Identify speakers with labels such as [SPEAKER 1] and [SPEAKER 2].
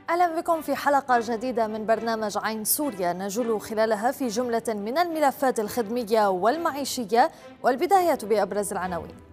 [SPEAKER 1] أهلا بكم في حلقة جديدة من برنامج عين سوريا، نجول خلالها في جملة من الملفات الخدمية والمعيشية، والبداية بأبرز العناوين.